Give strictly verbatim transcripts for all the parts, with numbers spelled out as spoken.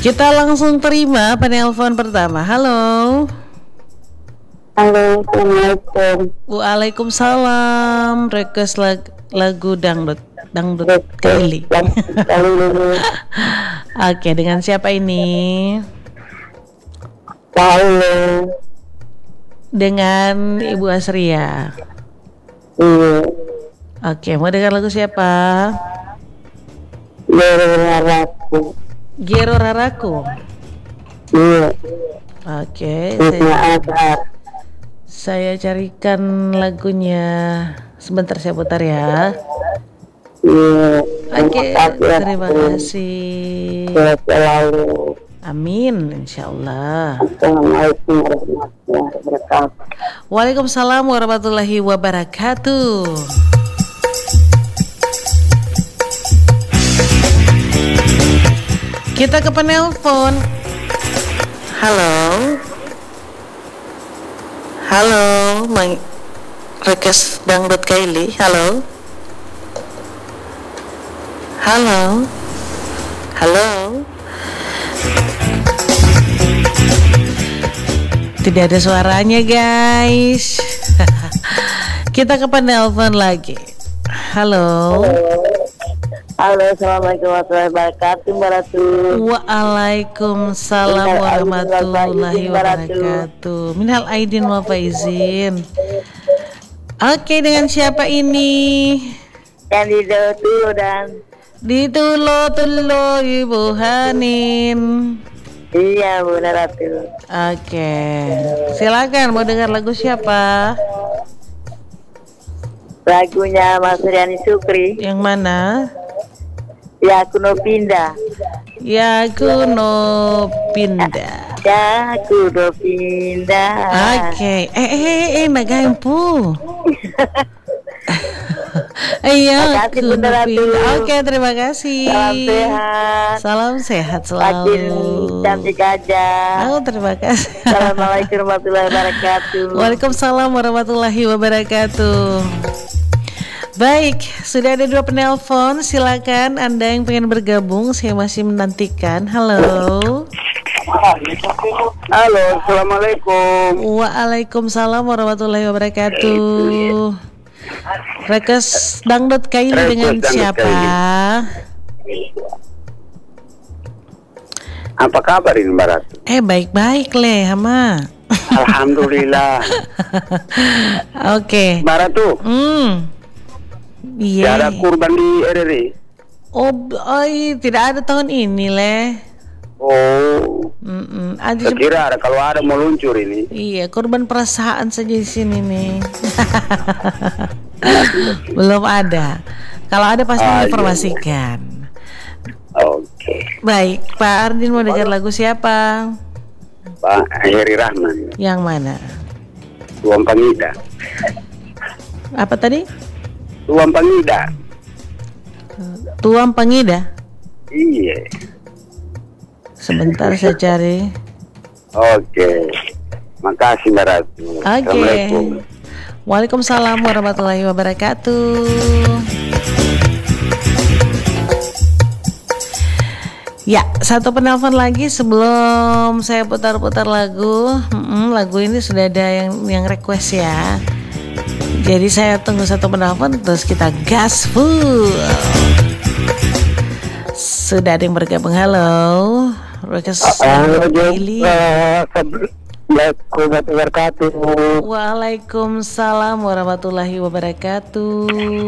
Kita langsung terima penelpon pertama. Halo. Halo, Assalamualaikum. Waalaikumsalam. Request lag- lagu dangdut, dangdut Kylie. Oke, dengan siapa ini? Halo. Dengan Ibu Asria. Iya. Oke, mau dengar lagu siapa? Gero Raraku. Gero Raraku. Iya. Oke, Hikmah saya, Azhar. saya carikan lagunya. Sebentar saya putar ya. Iya. Oke, Terima terima kasih. kasih. Sehat selalu. Amin, insyaallah. Assalamualaikum warahmatullahi wabarakatuh. Waalaikumsalam warahmatullahi wabarakatuh. Kita ke penelpon. Halo. Halo, Mang request dangdut Kylie. Halo. Halo. Halo. Tidak ada suaranya, guys. Kita ke penelpon lagi. Halo. Halo, assalamualaikum warahmatullahi wabarakatuh, Mbak Ratu. Waalaikumsalam warahmatullahi wabarakatuh. Minal aidin wa faizin. Oke, dengan siapa ini? Yang di Tulo dan Di Tulo Tulo Ibu Hanin. iya, Bu Ratu. Oke, silakan mau dengar lagu siapa? Lagunya Mas Riani Sukri. Yang mana? Ya, aku no pindah. Ya kuno pindah. Ya, aku no pindah. Oke, eh eh eh, eh nagampu. Iya, Makasih, Bunda Ratu. Oke, terima kasih. Salam sehat. Salam sehat Makin selalu. cantik aja. Oh, terima kasih. Assalamualaikum warahmatullahi wabarakatuh. Waalaikumsalam warahmatullahi wabarakatuh. Baik, sudah ada dua penelpon. Silakan Anda yang pengen bergabung, saya masih menantikan. Halo. Halo, assalamualaikum. Waalaikumsalam warahmatullahi wabarakatuh. Request dangdut Kylie dengan Request dangdut siapa? Apa kabar ini, Mbak Ratu? Eh, baik-baik leh, Hama. Alhamdulillah. Oke. Mbak Ratu, Hmm. Iya. tidak ada kurban di R R I. Oh, b- oh, iya, tidak ada tahun ini leh. Oh, Mm-mm. Ada saya kira ada, kalau ada mau luncur ini. Iya, korban perasaan saja di sini nih. Belum ada. Kalau ada pasti Ah, iya. informasikan. Oke, Baik, Pak Ardin mau dengar lagu siapa? Pak Heri Rahman, Yang mana? Tuan Pangida. Apa tadi? Tuan Pangida. Tuang Pangida. Iya. Sebentar saya cari. Oke, makasih Mbak Ratu. Oke. Assalamualaikum. Waalaikumsalam warahmatullahi wabarakatuh. Ya, satu penelpon lagi sebelum saya putar-putar lagu. Mm-mm, lagu ini sudah ada yang yang request ya. Jadi saya tunggu satu penelpon terus kita gas full. Sudah ada yang bergabung. Halo. Request Kylie. Assalamualaikum warahmatullahi wabarakatuh. Waalaikumsalam warahmatullahi wabarakatuh.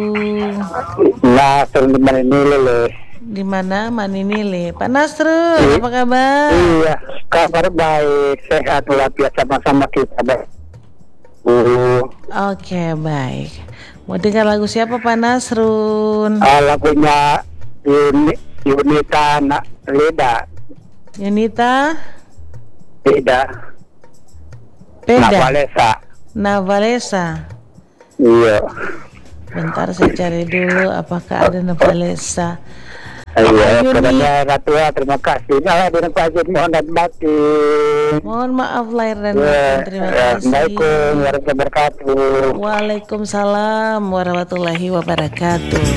Nah, teman-teman ini lele. Di mana Maninile? Pak Nasrul, apa kabar? Iya, kabar baik, sehat walafiat sama-sama kita. Uh, Oke, baik. Mau dengar lagu siapa Pak Nasrul? uh, lagunya Yuni, Yunita Nak Leda, Yunita Leda, Peda Navalesa. Navalesa. Iya. Bentar saya cari dulu apakah ada Navalesa. Iya, Yuni. kepada Ratu, terima kasih. Nah, dengan Pak Haji mohon dan batin. Mohon maaf lahir dan Ya, batin. Terima kasih. Assalamualaikum warahmatullahi wabarakatuh. Waalaikumsalam warahmatullahi wabarakatuh.